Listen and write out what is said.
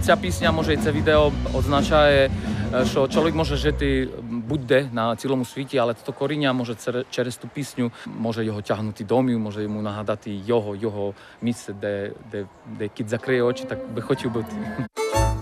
ця пісня, може і це відео означає, що чоловік може жити будь-де на цілому світі, але це коріння може через ту пісню може його тягнути домів, може йому нагадати його місце, де кіт закриє очі, так би хотів бути.